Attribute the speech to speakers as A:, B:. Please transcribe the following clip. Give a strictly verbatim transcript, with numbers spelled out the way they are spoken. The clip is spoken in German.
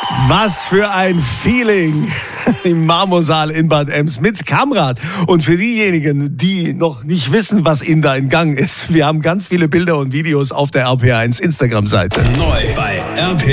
A: Was für ein Feeling im Marmorsaal in Bad Ems mit Kamrat. Und für diejenigen, die noch nicht wissen, was Ihnen da in Gang ist, wir haben ganz viele Bilder und Videos auf der R P R eins Instagram-Seite.
B: Neu bei R P